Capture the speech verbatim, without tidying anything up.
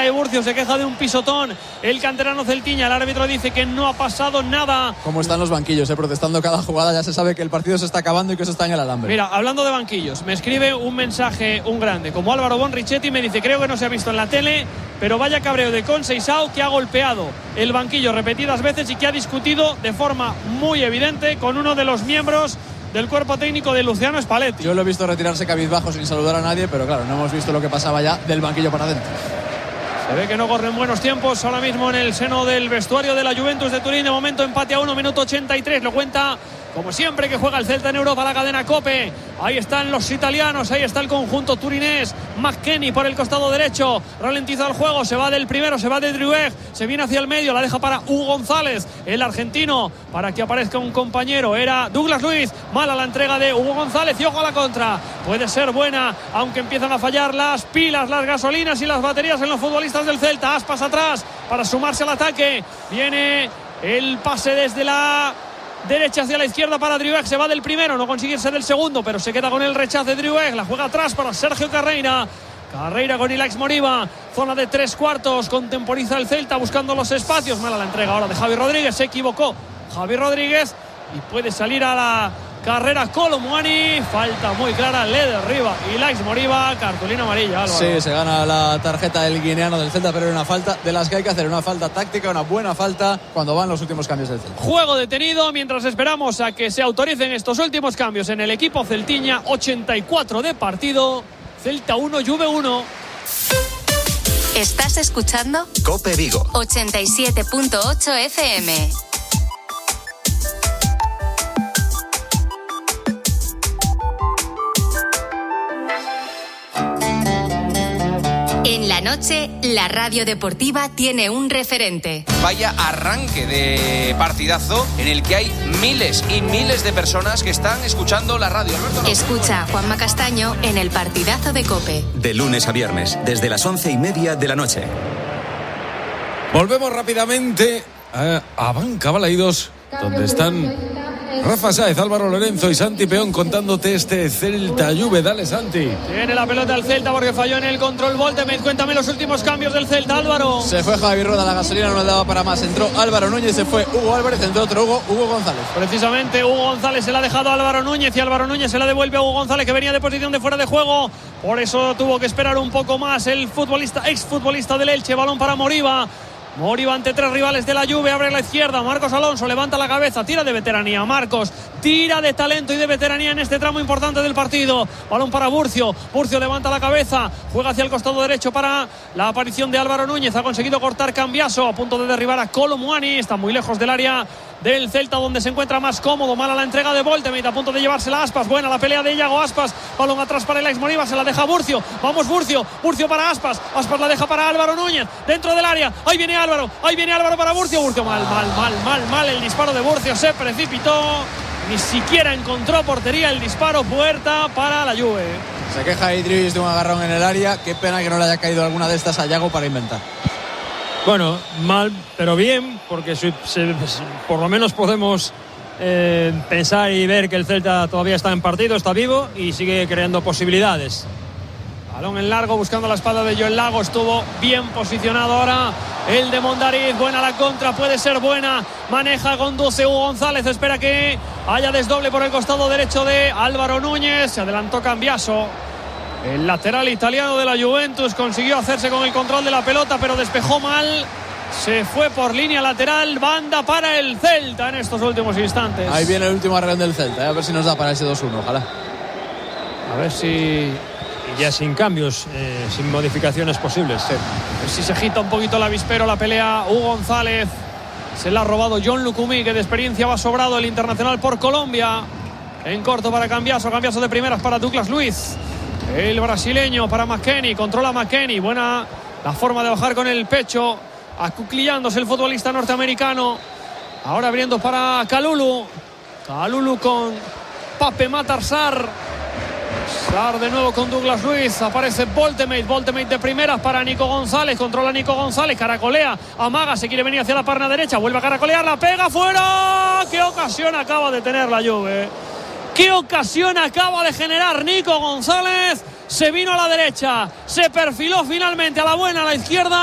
cae Burcio, se queja de un pisotón el canterano celtiña. El árbitro dice que no ha pasado nada. Como están los banquillos, eh, protestando cada jugada, ya se sabe que el partido se está acabando y que eso está en el alambre. Mira, hablando de banquillos, me escribe un mensaje un grande como Álvaro Bonrichetti, me dice: creo que no se ha visto en la tele, pero vaya cabreo de Conceição, que ha golpeado el banquillo repetidas veces y que ha discutido de forma muy evidente con uno de los miembros del cuerpo técnico de Luciano Spalletti. Yo lo he visto retirarse cabizbajo sin saludar a nadie, pero claro, no hemos visto lo que pasaba ya del banquillo para adentro. Se ve que no corren buenos tiempos ahora mismo en el seno del vestuario de la Juventus de Turín. De momento empate a uno, minuto ochenta y tres. Lo cuenta, como siempre, que juega el Celta en Europa, la cadena COPE. Ahí están los italianos, ahí está el conjunto turinés. McKennie por el costado derecho, ralentiza el juego, se va del primero, se va de Driouech, se viene hacia el medio, la deja para Hugo González, el argentino, para que aparezca un compañero. Era Douglas Luiz. Mala la entrega de Hugo González y ojo a la contra. Puede ser buena, aunque empiezan a fallar las pilas, las gasolinas y las baterías en los futbolistas del Celta. Aspas atrás para sumarse al ataque. Viene el pase desde la derecha hacia la izquierda para Driouech, se va del primero, no conseguirse del segundo, pero se queda con el rechazo de Driouech, la juega atrás para Sergio Carreira. Carreira con Ilaix Moriba, zona de tres cuartos, contemporiza el Celta buscando los espacios. Mala la entrega ahora de Javi Rodríguez, se equivocó Javi Rodríguez y puede salir a la carrera Kolo Muani. Falta muy clara, le derriba Ilaix Moriba, cartulina amarilla, Álvaro. Sí, se gana la tarjeta del guineano del Celta, pero era una falta de las que hay que hacer, una falta táctica, una buena falta cuando van los últimos cambios del Celta. Juego detenido mientras esperamos a que se autoricen estos últimos cambios en el equipo celtiña. Ochenta y cuatro de partido, Celta uno, Juve uno. Estás escuchando COPE Vigo ochenta y siete punto ocho F M. En la noche, la radio deportiva tiene un referente. Vaya arranque de partidazo en el que hay miles y miles de personas que están escuchando la radio. Alberto, no. Escucha a Juanma Castaño en el partidazo de COPE. De lunes a viernes, desde las once y media de la noche. Volvemos rápidamente a, a Banca Balaidos, donde están Rafa Sáez, Álvaro Lorenzo y Santi Peón contándote este Celta Juve. Dale, Santi. Tiene la pelota el Celta porque falló en el control Voltemed. Cuéntame los últimos cambios del Celta, Álvaro. Se fue Javi Roda, la gasolina no le daba para más. Entró Álvaro Núñez, se fue Hugo Álvarez, entró otro Hugo, Hugo González. Precisamente Hugo González se la ha dejado a Álvaro Núñez y Álvaro Núñez se la devuelve a Hugo González, que venía de posición de fuera de juego. Por eso tuvo que esperar un poco más el futbolista, exfutbolista del Elche. Balón para Moriba. Moriba ante tres rivales de la Juve, abre a la izquierda, Marcos Alonso levanta la cabeza, tira de veteranía, Marcos tira de talento y de veteranía en este tramo importante del partido. Balón para Burcio, Burcio levanta la cabeza, juega hacia el costado derecho para la aparición de Álvaro Núñez, ha conseguido cortar Cambiaso, a punto de derribar a Kolo Muani, está muy lejos del área del Celta, donde se encuentra más cómodo. Mala la entrega de Voltemed, a punto de llevársela a Aspas, buena la pelea de Iago Aspas, balón atrás para Ilaix Moriba, se la deja Burcio, vamos Burcio, Burcio para Aspas, Aspas la deja para Álvaro Núñez, dentro del área, ahí viene Álvaro, ahí viene Álvaro para Burcio, Burcio mal, mal, mal, mal, mal, el disparo de Burcio se precipitó, ni siquiera encontró portería, el disparo, puerta para la Juve. Se queja Idris de un agarrón en el área, qué pena que no le haya caído alguna de estas a Iago para inventar. Bueno, mal, pero bien, porque se, se, por lo menos podemos eh, pensar y ver que el Celta todavía está en partido, está vivo y sigue creando posibilidades. Balón en largo buscando la espalda de Joel Lago, estuvo bien posicionado ahora el de Mondariz, buena la contra, puede ser buena, maneja, conduce Hugo González, espera que haya desdoble por el costado derecho de Álvaro Núñez, se adelantó Cambiaso. El lateral italiano de la Juventus consiguió hacerse con el control de la pelota, pero despejó mal. Se fue por línea lateral, banda para el Celta en estos últimos instantes. Ahí viene el último arreón del Celta, a ver si nos da para ese dos uno, ojalá. A ver si... Y ya sin cambios, eh, sin modificaciones posibles. Sí. A ver si se agita un poquito el avispero, la pelea Hugo González. Se la ha robado John Lucumí, que de experiencia va sobrado, el internacional por Colombia. En corto para Cambiaso, Cambiaso de primeras para Douglas Luiz. El brasileño para McKennie, controla McKennie, buena la forma de bajar con el pecho, acuclillándose el futbolista norteamericano. Ahora abriendo para Kalulu, Kalulu con Pape Matar Sarr, Sarr de nuevo con Douglas Luiz, aparece Voltemed, Voltemed de primeras para Nico González, controla Nico González, caracolea, amaga, se quiere venir hacia la pierna derecha, vuelve a caracolear, la pega fuera. ¡Qué ocasión acaba de tener la Juve! ¡Qué ocasión acaba de generar Nico González! Se vino a la derecha, se perfiló finalmente a la buena, a la izquierda.